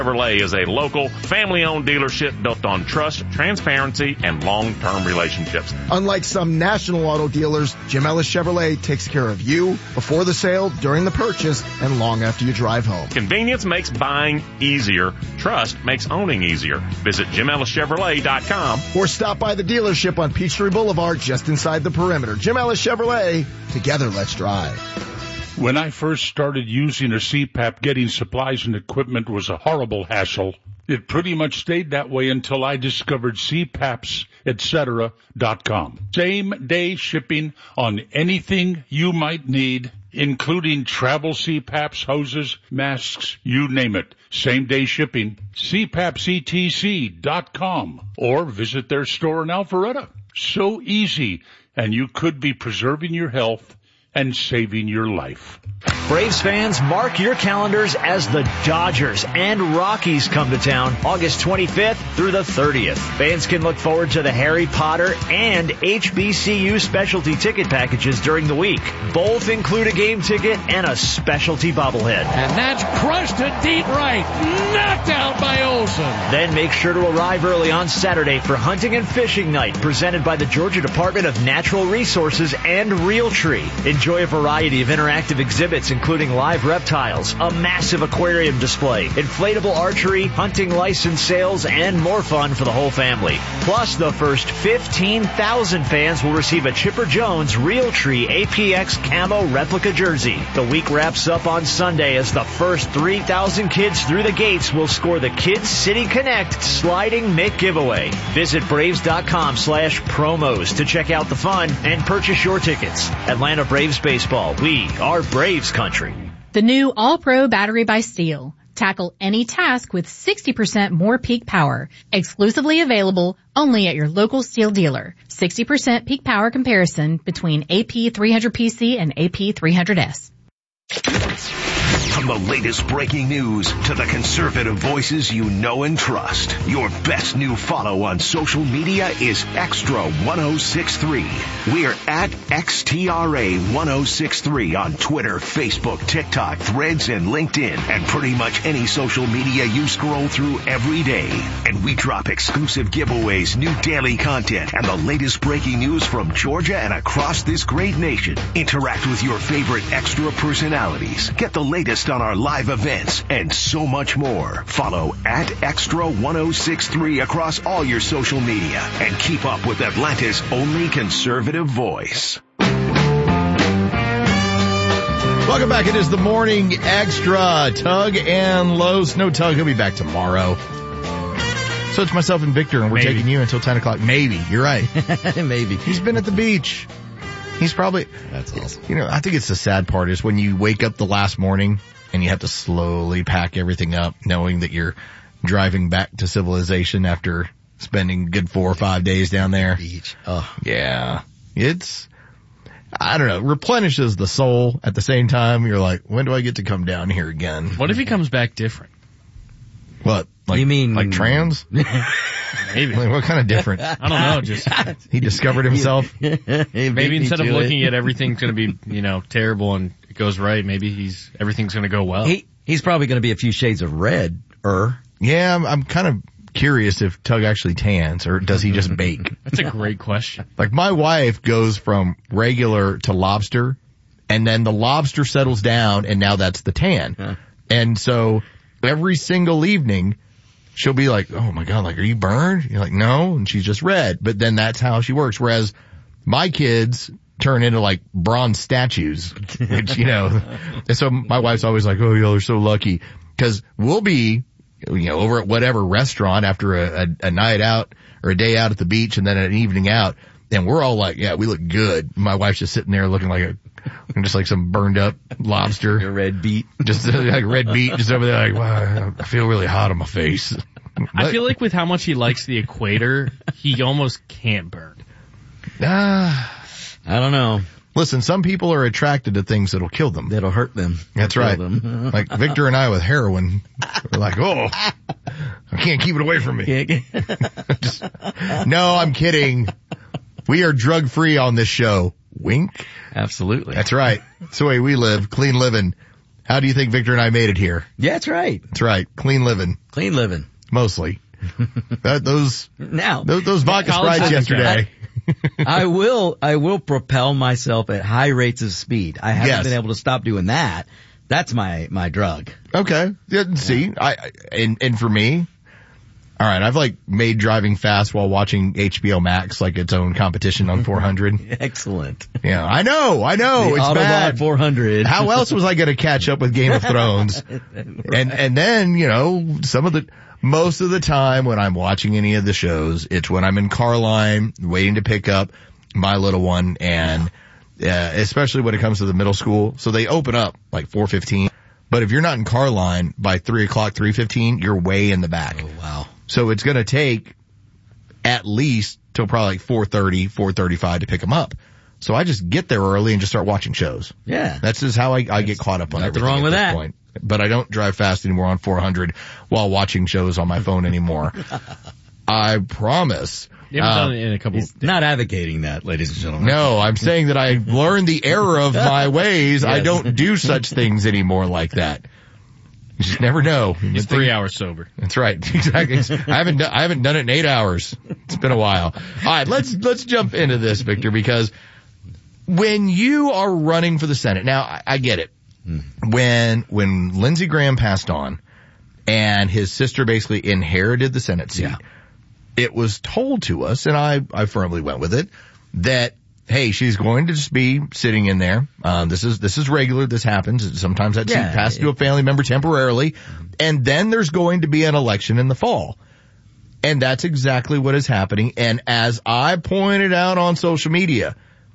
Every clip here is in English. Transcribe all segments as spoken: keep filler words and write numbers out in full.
Chevrolet is a local, family-owned dealership built on trust, transparency, and long-term relationships. Unlike some national auto dealers, Jim Ellis Chevrolet takes care of you before the sale, during the purchase, and long after you drive home. Convenience makes buying easier. Trust makes owning easier. Visit Jim Ellis Chevrolet dot com. Or stop by the dealership on Peachtree Boulevard just inside the perimeter. Jim Ellis Chevrolet. Together, let's drive. When I first started using a C PAP, getting supplies and equipment was a horrible hassle. It pretty much stayed that way until I discovered C PAPs, et cetera dot com. Same day shipping on anything you might need, including travel C PAPs, hoses, masks, you name it. Same day shipping. C PAPs E T C dot com or visit their store in Alpharetta. So easy, and you could be preserving your health and saving your life. Braves fans, mark your calendars as the Dodgers and Rockies come to town August twenty-fifth through the thirtieth. Fans can look forward to the Harry Potter and H B C U specialty ticket packages during the week. Both include a game ticket and a specialty bobblehead. And that's crushed to deep right. Knocked out by Olsen. Then make sure to arrive early on Saturday for Hunting and Fishing Night presented by the Georgia Department of Natural Resources and Realtree. Enjoy a variety of interactive exhibits including live reptiles, a massive aquarium display, inflatable archery, hunting license sales, and more fun for the whole family. Plus, the first fifteen thousand fans will receive a Chipper Jones Realtree A P X Camo replica jersey. The week wraps up on Sunday as the first three thousand kids through the gates will score the Kids City Connect Sliding Mick giveaway. Visit Braves.com slash promos to check out the fun and purchase your tickets. Atlanta Braves Baseball. We are Braves country. The new All-Pro battery by Steel. Tackle any task with sixty percent more peak power. Exclusively available only at your local Steel dealer. sixty percent peak power comparison between A P three hundred P C and A P three hundred S. From the latest breaking news to the conservative voices you know and trust, your best new follow on social media is Extra ten sixty-three. We're at X T R A ten sixty-three on Twitter, Facebook, TikTok, Threads, and LinkedIn, and pretty much any social media you scroll through every day. And we drop exclusive giveaways, new daily content, and the latest breaking news from Georgia and across this great nation. Interact with your favorite Extra personalities. Get the latest on our live events and so much more. Follow at Extra ten sixty-three across all your social media and keep up with Atlanta's only conservative voice. Welcome back. It is the Morning Extra. Tug and Los. No Tug. He'll be back tomorrow. So it's myself and Victor, and we're Maybe. taking you until ten o'clock. Maybe. You're right. Maybe. He's been at the beach. He's probably... That's awesome. You know, I think it's the sad part is when you wake up the last morning and you have to slowly pack everything up, knowing that you're driving back to civilization after spending a good four or five days down there. Beach. Oh. Yeah. It's, I don't know, replenishes the soul. At the same time, you're like, when do I get to come down here again? What if he comes back different? What? Like, you mean like trans? Maybe. Like, what kind of different? I don't know. Just he discovered himself. Maybe instead of looking at everything's going to be, you know, terrible and it goes right, maybe he's everything's going to go well. He he's probably going to be a few shades of red. Er. Yeah, I'm, I'm kind of curious if Tug actually tans or does he just bake? That's a great question. Like my wife goes from regular to lobster, and then the lobster settles down, and now that's the tan. Huh. And so every single evening, she'll be like, oh my God, like, are you burned? You're like, no. And she's just red. But then that's how she works. Whereas my kids turn into like bronze statues, which, you know, and so my wife's always like, oh, y'all are so lucky. Cause we'll be, you know, over at whatever restaurant after a, a, a night out or a day out at the beach and then an evening out. And we're all like, yeah, we look good. My wife's just sitting there looking like a, just like some burned up lobster. A red beet. Just like red beet, just over there like, wow, I feel really hot on my face. I feel like with how much he likes the equator, he almost can't burn. Ah. I don't know. Listen, some people are attracted to things that'll kill them. That'll hurt them. That's right. Them. Like Victor and I with heroin. We're like, oh, I can't keep it away from me. Just, no, I'm kidding. We are drug free on this show. Wink. Absolutely. That's right. It's the way we live. Clean living. How do you think Victor and I made it here? Yeah, that's right. That's right. Clean living. Clean living. Mostly. that, those, now, those, those vodka Sprites yesterday. I, I will, I will propel myself at high rates of speed. I haven't Yes. been able to stop doing that. That's my, my drug. Okay. Yeah, see, I, I- and, and for me, all right, I've like made driving fast while watching H B O Max like its own competition on four hundred. Excellent. Yeah, I know, I know, The it's Autobot bad. four hundred. How else was I going to catch up with Game of Thrones? And, and then, you know, some of the, most of the time when I'm watching any of the shows, it's when I'm in car line waiting to pick up my little one, and uh, especially when it comes to the middle school. So they open up like four fifteen. But if you're not in car line by three o'clock, three fifteen, you're way in the back. Oh, wow. So it's going to take at least till probably like four thirty, four thirty-five to pick them up. So I just get there early and just start watching shows. Yeah. That's just how I, I get caught up on nothing everything wrong at with this that. point. But I don't drive fast anymore on four hundred while watching shows on my phone anymore. I promise. You haven't Uh, done it in a couple. He's not advocating that, ladies and gentlemen. No, I'm saying that I learned the error of my ways. I Yes. don't do such things anymore like that. You just never know. He's three hours sober. That's right. Exactly. I haven't done, I haven't done it in eight hours. It's been a while. All right, let's let's jump into this, Victor, because when you are running for the Senate, now I, I get it. When when Lindsey Graham passed on and his sister basically inherited the Senate seat, Yeah. it was told to us, and I I firmly went with it, that hey, she's going to just be sitting in there. Um, this is this is regular. This happens. Sometimes that Yeah, seat passes to a family member temporarily, and then there's going to be an election in the fall. And that's exactly what is happening. And as I pointed out on social media,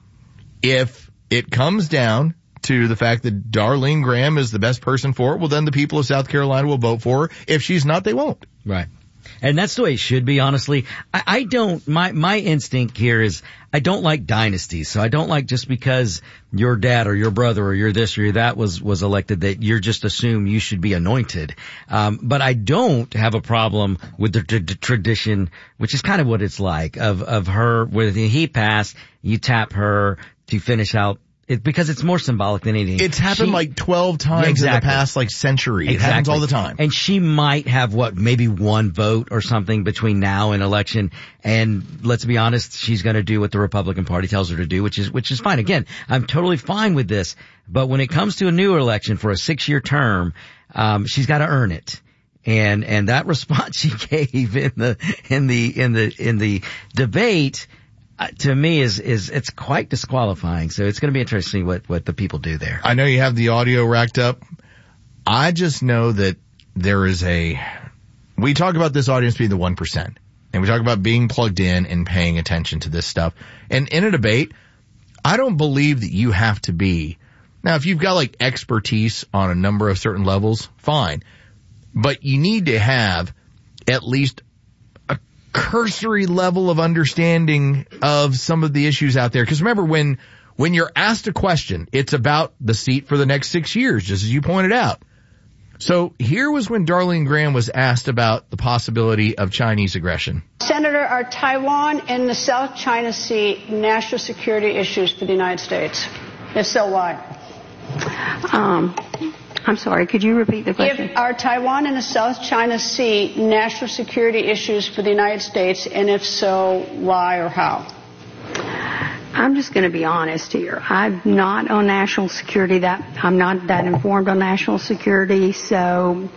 if it comes down to the fact that Darlene Graham is the best person for it, well, then the people of South Carolina will vote for her. If she's not, they won't. Right. And that's the way it should be, honestly. I, I don't, my, my instinct here is I don't like dynasties. So I don't like just because your dad or your brother or your this or your that was, was elected that you're just assume you should be anointed. Um, but I don't have a problem with the, the, the tradition, which is kind of what it's like of, of her, when he passed, you tap her to finish out. It, because it's more symbolic than anything. It's happened She- like twelve times Exactly. in the past like century. It happens all the time. And she might have what, maybe one vote or something between now and election. And let's be honest, she's going to do what the Republican Party tells her to do, which is, which is fine. Again, I'm totally fine with this. But when it comes to a new election for a six year term, um, she's got to earn it. And, and that response she gave in the, in the, in the, in the debate, Uh, to me is, is, it's quite disqualifying. So it's going to be interesting what, what the people do there. I know you have the audio racked up. I just know that there is a, we talk about this audience being the one percent, and we talk about being plugged in and paying attention to this stuff. And in a debate, I don't believe that you have to be, now if you've got like expertise on a number of certain levels, fine. But you need to have at least cursory level of understanding of some of the issues out there. Because remember, when when you're asked a question, it's about the seat for the next six years, just as you pointed out. So here was when Darlene Graham was asked about the possibility of Chinese aggression. Senator, are Taiwan and the South China Sea national security issues for the United States? If so, why? Um, I'm sorry, could you repeat the question? If, are Taiwan and the South China Sea national security issues for the United States, and if so, why or how? I'm just going to be honest here. I'm not on national security. That I'm not that informed on national security, so.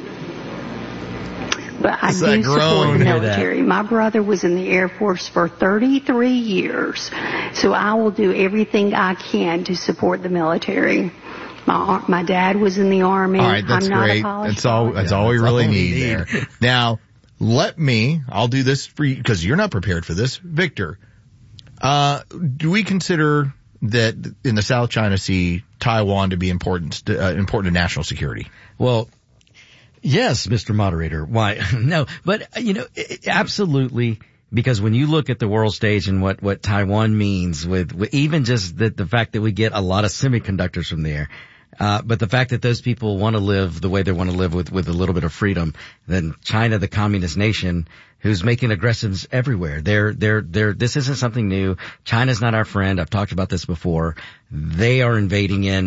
But I It's do that support groan. the Hear that. military. My brother was in the Air Force for thirty-three years, so I will do everything I can to support the military. My my dad was in the Army. All right, that's I'm not great. a college That's all. That's all we that's really all we need, need. there. Now, let me. I'll do this for you because you're not prepared for this, Victor. Uh, do we consider that in the South China Sea, Taiwan to be important, uh, important to national security? Well, yes, Mister Moderator. Why? No, but you know, it, absolutely. Because when you look at the world stage and what, what Taiwan means with, with even just the, the fact that we get a lot of semiconductors from there, uh, but the fact that those people want to live the way they want to live with, with a little bit of freedom, then China, the communist nation, who's making aggressions everywhere. They're, they're, they're, this isn't something new. China's not our friend. I've talked about this before. They are invading in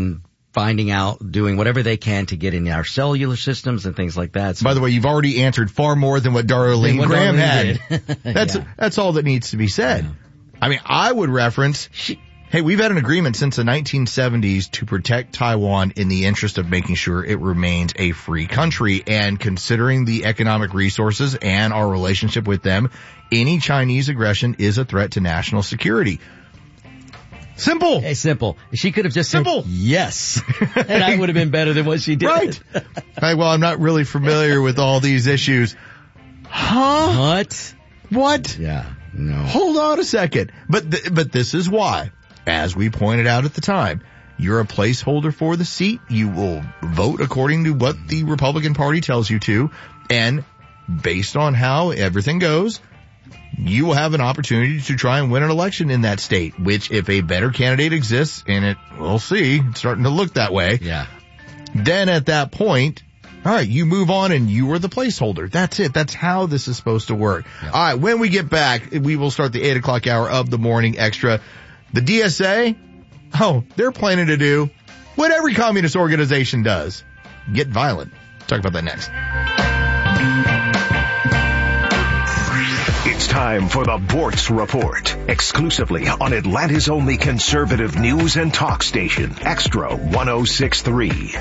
finding out, doing whatever they can to get in our cellular systems and things like that. So, by the way, you've already answered far more than what Darlene what Graham Darlene had. That's Yeah. that's all that needs to be said. I mean, I would reference, hey, we've had an agreement since the nineteen seventies to protect Taiwan in the interest of making sure it remains a free country. And considering the economic resources and our relationship with them, any Chinese aggression is a threat to national security. Simple. Hey, simple. She could have just Simple. said yes, and I would have been better than what she did. Right. Hey, well, I'm not really familiar with all these issues. Huh? What? What? Yeah. No. Hold on a second. But th- but this is why, as we pointed out at the time, you're a placeholder for the seat. You will vote according to what the Republican Party tells you to, and based on how everything goes, you will have an opportunity to try and win an election in that state, which if a better candidate exists, and it, we'll see, it's starting to look that way. Yeah. Then at that point, all right, you move on and you are the placeholder. That's it. That's how this is supposed to work. Yep. All right, when we get back, we will start the eight o'clock hour of the morning extra. The D S A, oh, they're planning to do what every communist organization does. Get violent. Talk about that next. It's time for the Bortz Report, exclusively on Atlanta's only conservative news and talk station, Extra one oh six point three.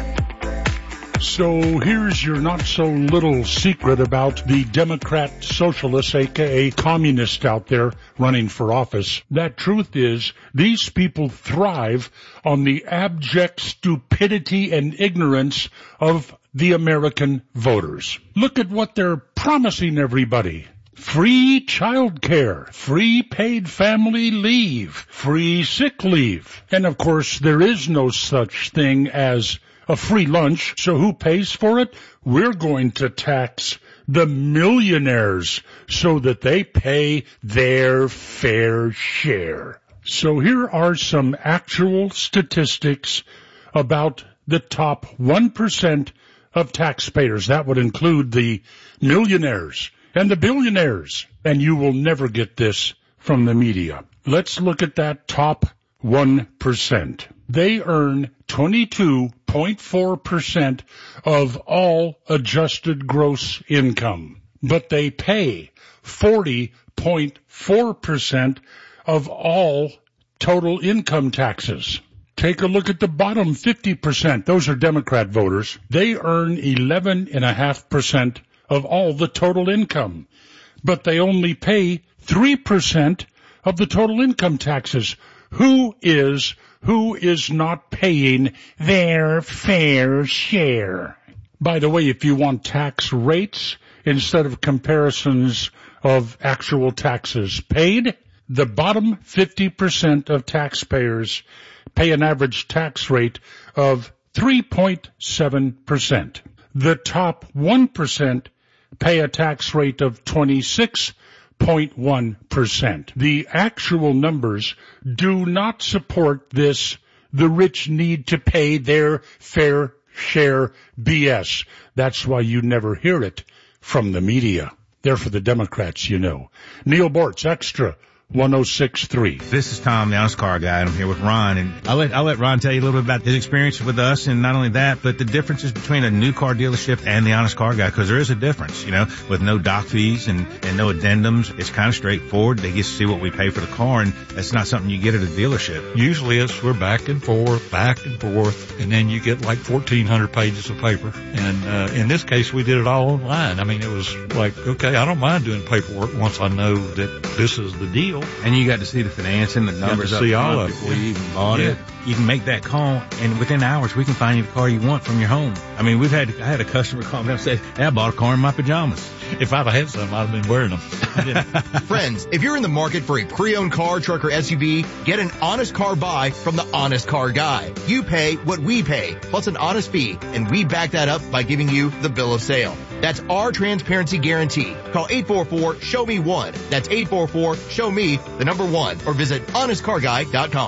So here's your not-so-little secret about the Democrat socialists, aka communists out there running for office. That truth is, these people thrive on the abject stupidity and ignorance of the American voters. Look at what they're promising everybody. Free child care, free paid family leave, free sick leave. And of course, there is no such thing as a free lunch, so who pays for it? We're going to tax the millionaires so that they pay their fair share. So here are some actual statistics about the top one percent of taxpayers. That would include the millionaires and the billionaires. And you will never get this from the media. Let's look at that top one percent. They earn twenty-two point four percent of all adjusted gross income, but they pay forty point four percent of all total income taxes. Take a look at the bottom fifty percent. Those are Democrat voters. They earn eleven point five percent of all the total income, but they only pay three percent of the total income taxes. Who is who is not paying their fair share? By the way, if you want tax rates instead of comparisons of actual taxes paid, the bottom fifty percent of taxpayers pay an average tax rate of three point seven percent. The top one percent pay a tax rate of twenty-six zero point one percent. The actual numbers do not support this, the rich need to pay their fair share B S. That's why you never hear it from the media. They're for the Democrats, you know. Neil Bortz, Extra one oh six point three. This is Tom, the honest car guy, and I'm here with Ron. And I'll let, I'll let Ron tell you a little bit about his experience with us, and not only that, but the differences between a new car dealership and the honest car guy, because there is a difference, you know, with no doc fees and, and no addendums. It's kind of straightforward. They get to see what we pay for the car, and that's not something you get at a dealership. Usually it's we're back and forth, back and forth, and then you get like fourteen hundred pages of paper. And uh, in this case, we did it all online. I mean, it was like, okay, I don't mind doing paperwork once I know that this is the deal. And you got to see the financing, the numbers up see all front of before it. you even bought Yeah. it. You can make that call, and within hours, we can find you the car you want from your home. I mean, we've had, I had a customer call me up and say, hey, I bought a car in my pajamas. If I'd have had some, I'd have been wearing them. Friends, if you're in the market for a pre-owned car, truck, or S U V, get an honest car buy from the Honest Car Guy. You pay what we pay, plus an honest fee, and we back that up by giving you the bill of sale. That's our transparency guarantee. Call eight four four, show me one. That's eight four four, show me the number one, or visit honest car guy dot com.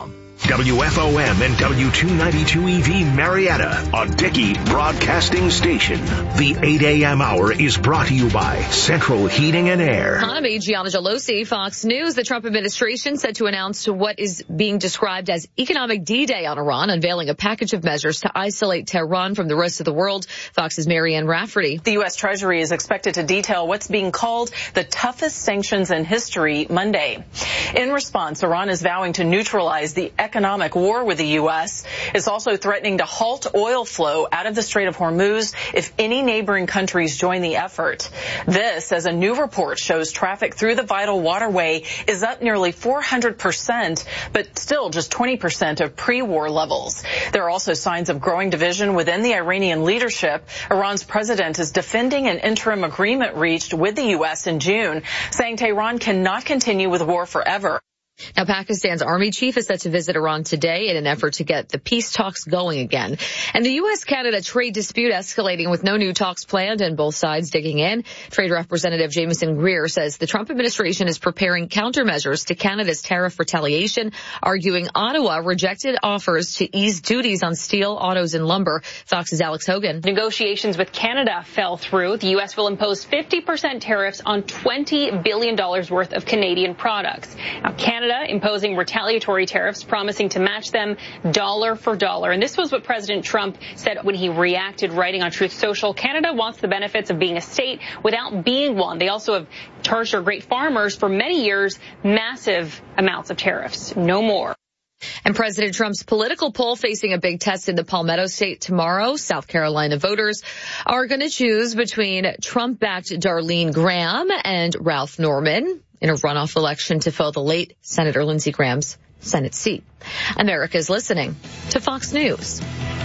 W F O M and W two ninety-two E V Marietta, a Dickey broadcasting station. The eight a.m. hour is brought to you by Central Heating and Air. Economy, Gianna Gelosi, Fox News. The Trump administration set to announce what is being described as economic D-Day on Iran, unveiling a package of measures to isolate Tehran from the rest of the world. Fox's Marianne Rafferty. The U S. Treasury is expected to detail what's being called the toughest sanctions in history Monday. In response, Iran is vowing to neutralize the economic war with the U S. It's also threatening to halt oil flow out of the Strait of Hormuz if any neighboring countries join the effort. This, as a new report shows, traffic through the vital waterway is up nearly four hundred percent, but still just twenty percent of pre-war levels. There are also signs of growing division within the Iranian leadership. Iran's president is defending an interim agreement reached with the U S in June, saying Tehran cannot continue with war forever. Now, Pakistan's army chief is set to visit Iran today in an effort to get the peace talks going again. And the U S Canada trade dispute escalating with no new talks planned and both sides digging in. Trade Representative Jameson Greer says the Trump administration is preparing countermeasures to Canada's tariff retaliation, arguing Ottawa rejected offers to ease duties on steel, autos, and lumber. Fox's Alex Hogan. Negotiations with Canada fell through. The U S will impose fifty percent tariffs on twenty billion dollars worth of Canadian products. Now, Canada imposing retaliatory tariffs, promising to match them dollar for dollar. And this was what President Trump said when he reacted, writing on Truth Social. Canada wants the benefits of being a state without being one. They also have charged our great farmers for many years massive amounts of tariffs. No more. And President Trump's political poll facing a big test in the Palmetto State tomorrow. South Carolina voters are going to choose between Trump-backed Darlene Graham and Ralph Norman in a runoff election to fill the late Senator Lindsey Graham's Senate seat. America's listening to Fox News.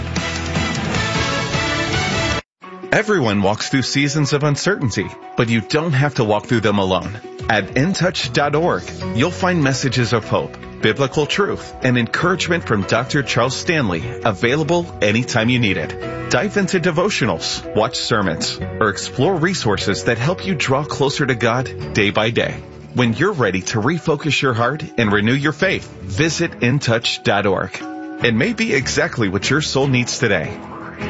Everyone walks through seasons of uncertainty, but you don't have to walk through them alone. At in touch dot org, you'll find messages of hope, biblical truth, and encouragement from Doctor Charles Stanley, available anytime you need it. Dive into devotionals, watch sermons, or explore resources that help you draw closer to God day by day. When you're ready to refocus your heart and renew your faith, visit in touch dot org. It may be exactly what your soul needs today.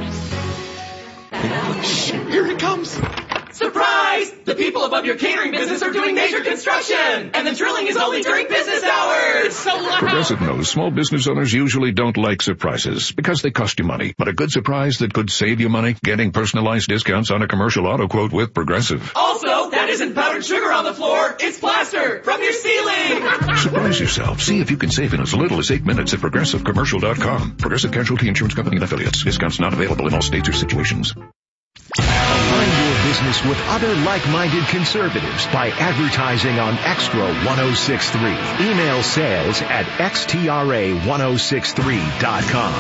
Shh, here it comes. Surprise! The people above your catering business are doing major construction, and the drilling is only during business hours. It's so loud. Progressive knows small business owners usually don't like surprises because they cost you money. But a good surprise that could save you money, getting personalized discounts on a commercial auto quote with Progressive. Also, that isn't powdered sugar on the floor. It's plaster from your ceiling. Surprise yourself. See if you can save in as little as eight minutes at progressive commercial dot com. Progressive Casualty Insurance Company and Affiliates. Discounts not available in all states or situations. Align your business with other like-minded conservatives by advertising on Extra ten sixty-three. Email sales at x t r a ten sixty-three dot com.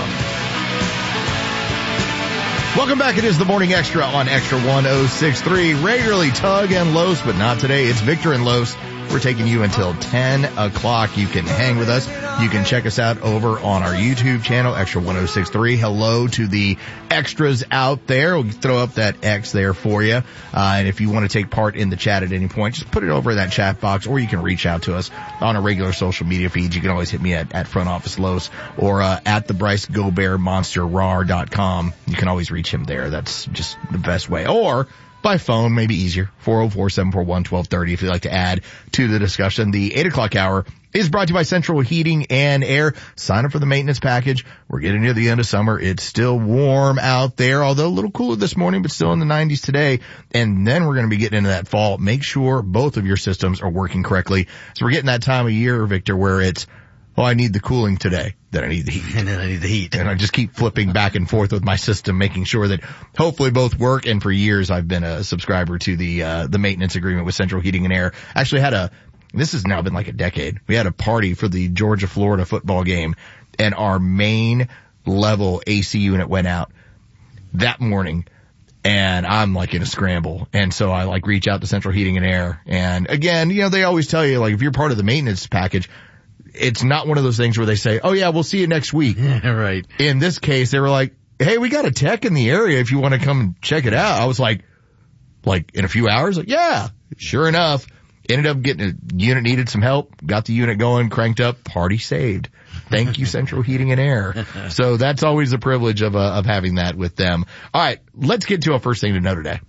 Welcome back. It is the Morning Extra on Extra ten sixty-three. Regularly Tug and Los, but not today. It's Victor and Los. We're taking you until ten o'clock. You can hang with us. You can check us out over on our YouTube channel, Extra ten sixty-three. Hello to the extras out there. We'll throw up that X there for you. Uh, and if you want to take part in the chat at any point, just put it over in that chat box, or you can reach out to us on our regular social media feeds. You can always hit me at, at Front Office Los or uh, at the Bryce Gobert Monster Rar dot com. You can always reach him there. That's just the best way. Or by phone, maybe easier, four oh four, seven four one, one two three oh if you'd like to add to the discussion. The eight o'clock hour is brought to you by Central Heating and Air. Sign up for the maintenance package. We're getting near the end of summer. It's still warm out there, although a little cooler this morning, but still in the nineties today. And then we're going to be getting into that fall. Make sure both of your systems are working correctly. So we're getting that time of year, Victor, where it's, oh, I need the cooling today. Then I need the heat. And then I need the heat. And I just keep flipping back and forth with my system, making sure that hopefully both work. And for years, I've been a subscriber to the, uh, the maintenance agreement with Central Heating and Air. Actually had a, this has now been like a decade. We had a party for the Georgia-Florida football game, and our main level A C unit went out that morning. And I'm like in a scramble. And so I like reach out to Central Heating and Air. And again, you know, they always tell you, like, if you're part of the maintenance package, it's not one of those things where they say, oh yeah, we'll see you next week. Yeah, right. In this case, they were like, hey, we got a tech in the area if you want to come and check it out. I was like, like in a few hours? Like, yeah, sure enough. Ended up getting a unit, needed some help, got the unit going, cranked up, party saved. Thank you, Central Heating and Air. So that's always a privilege of, uh, of having that with them. All right, let's get to our first thing to know today.